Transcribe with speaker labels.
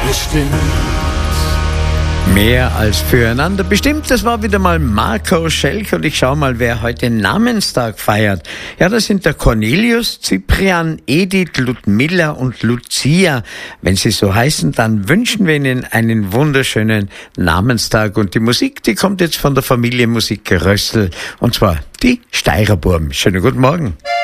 Speaker 1: bestimmt.
Speaker 2: Mehr als füreinander bestimmt. Das war wieder mal Marco Schelk und ich schaue mal, wer heute Namenstag feiert. Ja, das sind der Cornelius, Cyprian, Edith, Ludmilla und Lucia. Wenn sie so heißen, dann wünschen wir ihnen einen wunderschönen Namenstag. Und die Musik, die kommt jetzt von der Familie Musik Rössl. Und zwar die Steirerburm. Schönen guten Morgen.